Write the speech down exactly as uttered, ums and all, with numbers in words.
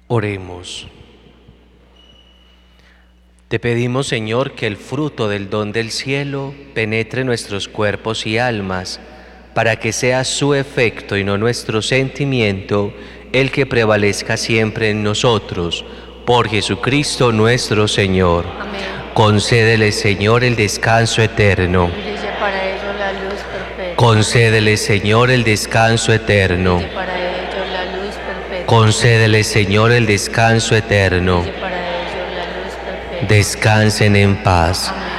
Oremos. Te pedimos, Señor, que el fruto del don del cielo penetre nuestros cuerpos y almas, para que sea su efecto y no nuestro sentimiento el que prevalezca siempre en nosotros. Por Jesucristo nuestro Señor. Amén. Concédele, Señor, el descanso eterno. Brille para ellos la luz perpetua. Concédele, Señor, el descanso eterno. Brille para ellos la luz perpetua. Concédele, Señor, el descanso eterno. Brille para ellos la luz perpetua. Descansen en paz. Amén.